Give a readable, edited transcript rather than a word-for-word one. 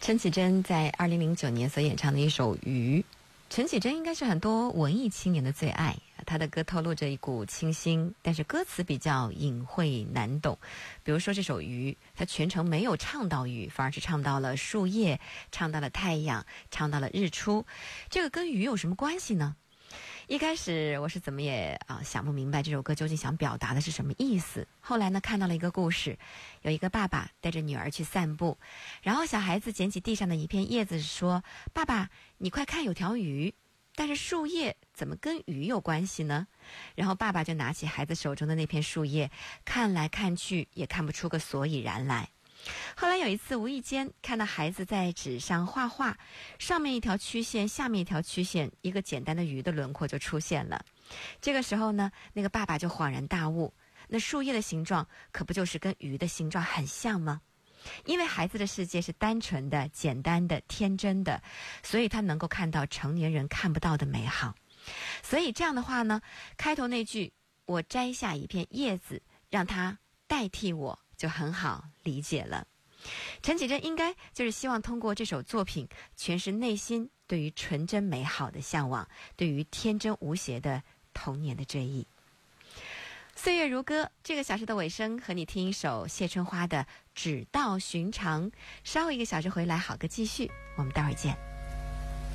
陈绮贞在2009年所演唱的一首《鱼》。陈绮贞应该是很多文艺青年的最爱，她的歌透露着一股清新，但是歌词比较隐晦难懂。比如说这首《鱼》，她全程没有唱到鱼，反而是唱到了树叶，唱到了太阳，唱到了日出。这个跟鱼有什么关系呢？一开始我是怎么也想不明白这首歌究竟想表达的是什么意思。后来呢，看到了一个故事，有一个爸爸带着女儿去散步，然后小孩子捡起地上的一片叶子说：“爸爸，你快看，有条鱼。”但是树叶怎么跟鱼有关系呢？然后爸爸就拿起孩子手中的那片树叶，看来看去也看不出个所以然来。后来有一次无意间看到孩子在纸上画画，上面一条曲线，下面一条曲线，一个简单的鱼的轮廓就出现了。这个时候呢，那个爸爸就恍然大悟，那树叶的形状可不就是跟鱼的形状很像吗？因为孩子的世界是单纯的、简单的、天真的，所以他能够看到成年人看不到的美好。所以这样的话呢，开头那句我摘下一片叶子让它代替我，就很好理解了。陈绮贞应该就是希望通过这首作品诠释内心对于纯真美好的向往，对于天真无邪的童年的追忆。岁月如歌，这个小时的尾声和你听一首谢春花的《只道寻常》。稍后1个小时回来，好歌继续，我们待会儿见。